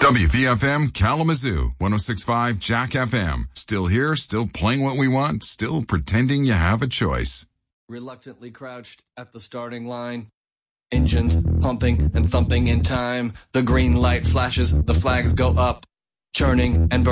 WVFM Kalamazoo, 106.5 Jack FM. Still here, still playing what we want, still pretending you have a choice. Reluctantly crouched at the starting line. Engines pumping and thumping in time. The green light flashes, the flags go up. Churning and burning.